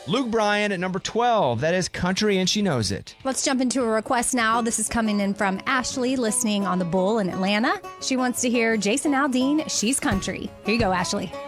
Luke Bryan at number 12. That is Country and She Knows It. Let's jump into a request now. This is coming in from Ashley, listening on the Bull in Atlanta. She wants to hear Jason Aldean, She's Country. Here you go, Ashley.